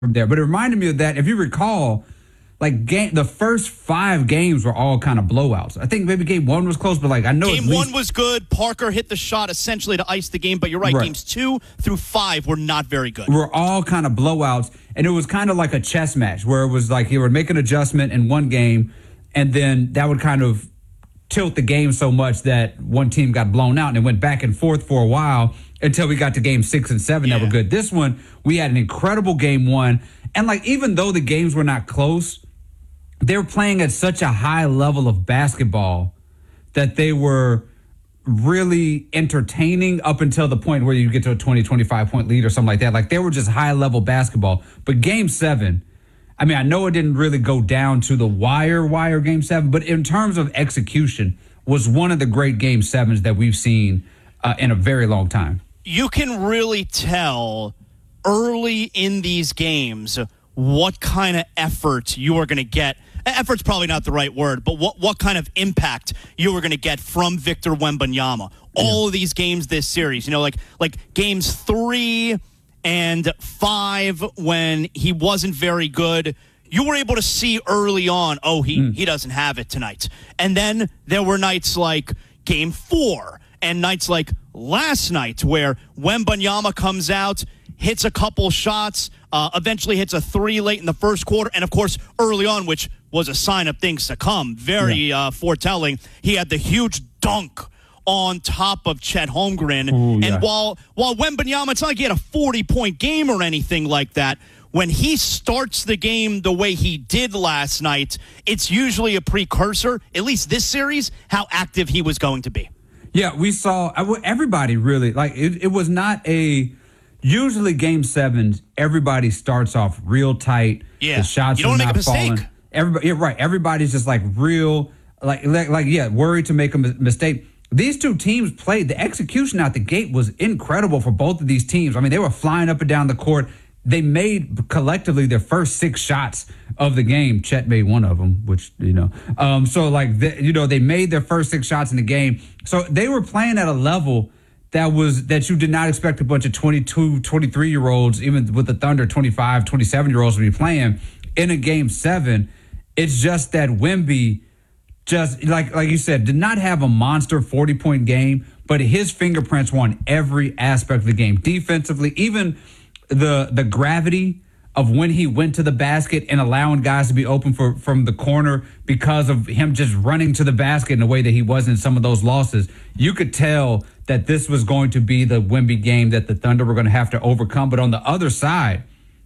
from there. But it reminded me of that. If you recall, the first 5 games were all kind of blowouts. I think maybe game 1 was close, but I know game 1 was good. Parker hit the shot essentially to ice the game, but you're right. Games 2 through 5 were not very good. Were all kind of blowouts, and it was kind of like a chess match where it was like he would make an adjustment in one game, and then that would kind of tilt the game so much that one team got blown out, and it went back and forth for a while until we got to game 6 and 7 that were good. This one, we had an incredible game 1, and even though the games were not close, they were playing at such a high level of basketball that they were really entertaining up until the point where you get to a 20, 25-point lead or something like that. They were just high-level basketball. But Game 7, I know it didn't really go down to the wire Game 7, but in terms of execution, was one of the great Game 7s that we've seen in a very long time. You can really tell early in these games what kind of effort you are going to get. Effort's probably not the right word, but what kind of impact you were going to get from Victor Wembanyama. All of these games this series, like games 3 and 5 when he wasn't very good, you were able to see early on, he doesn't have it tonight. And then there were nights like game 4 and nights like last night where Wembanyama comes out, hits a couple shots, eventually hits a 3 late in the first quarter, and of course early on, which was a sign of things to come, very foretelling. He had the huge dunk on top of Chet Holmgren. Ooh, and while Wembanyama, it's not like he had a 40-point game or anything like that. When he starts the game the way he did last night, it's usually a precursor, at least this series, how active he was going to be. Yeah, we saw everybody really, it was not usually Game 7s, everybody starts off real tight. Yeah. The shots you don't are make not a mistake. falling. Everybody's just real, worried to make a mistake. These two teams played. The execution out the gate was incredible for both of these teams. They were flying up and down the court. They made collectively their first 6 shots of the game. Chet made one of them, which, they made their first 6 shots in the game. So they were playing at a level that you did not expect a bunch of 22, 23-year-olds, even with the Thunder, 25, 27-year-olds to be playing in a Game 7. It's just that Wemby just, like you said, did not have a monster 40-point game, but his fingerprints were on every aspect of the game. Defensively, even the gravity of when he went to the basket and allowing guys to be open from the corner because of him just running to the basket in a way that he was in some of those losses. You could tell that this was going to be the Wemby game that the Thunder were going to have to overcome. But on the other side,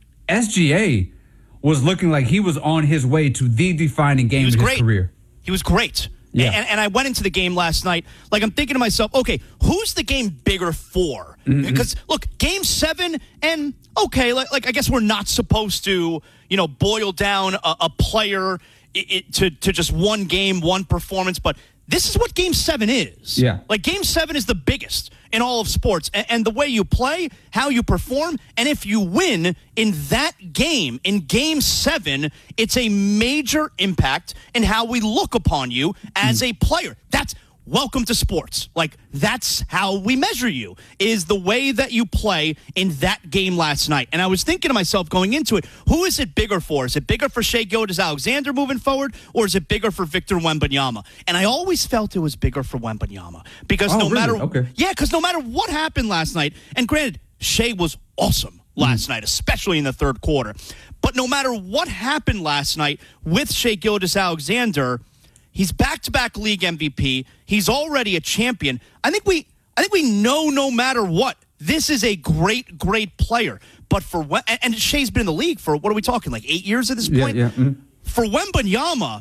SGA was looking like he was on his way to the defining game of his career. He was great. Yeah. And I went into the game last night, I'm thinking to myself, okay, who's the game bigger for? Mm-hmm. Because, look, Game 7, and, okay, I guess we're not supposed to, boil down a player to just one game, one performance, but this is what Game 7 is. Yeah. Game 7 is the biggest in all of sports. And the way you play, how you perform, and if you win in that game, in Game 7, it's a major impact in how we look upon you as a player. That's welcome to sports. That's how we measure you, is the way that you play in that game last night. And I was thinking to myself going into it, who is it bigger for? Is it bigger for Shai Gilgeous-Alexander moving forward, or is it bigger for Victor Wembanyama? And I always felt it was bigger for Wembanyama because because no matter what happened last night, and granted, Shai was awesome last night, especially in the third quarter. But no matter what happened last night with Shai Gilgeous-Alexander, he's back-to-back league MVP. He's already a champion. I think we know no matter what, this is a great, great player. But and Shai's been in the league for, what are we talking, 8 years at this point? Yeah. Mm-hmm. For Wembanyama,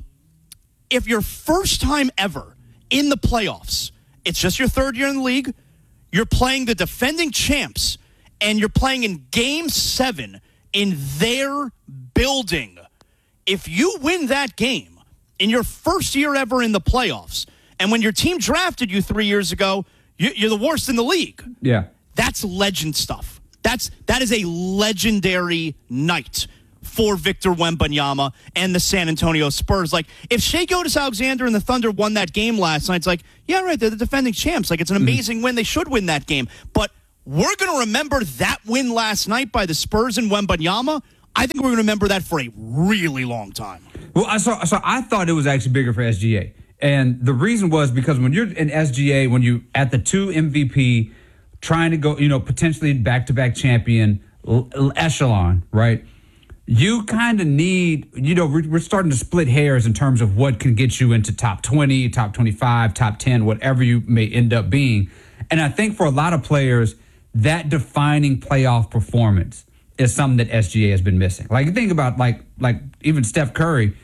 if you're first time ever in the playoffs, it's just your third year in the league, you're playing the defending champs, and you're playing in Game 7 in their building. If you win that game, in your first year ever in the playoffs, and when your team drafted you 3 years ago, you're the worst in the league. Yeah. That's legend stuff. That is a legendary night for Victor Wembanyama and the San Antonio Spurs. If Shai Gilgeous-Alexander and the Thunder won that game last night, it's yeah, right, they're the defending champs. It's an amazing win. They should win that game. But we're going to remember that win last night by the Spurs and Wembanyama I think we're going to remember that for a really long time. Well, so I thought it was actually bigger for SGA. And the reason was because when you're in SGA, when you at the 2 MVP, trying to go, potentially back-to-back champion echelon, right? You kind of need, we're starting to split hairs in terms of what can get you into top 20, top 25, top 10, whatever you may end up being. And I think for a lot of players, that defining playoff performance is something that SGA has been missing. Like, you think about like even Steph Curry,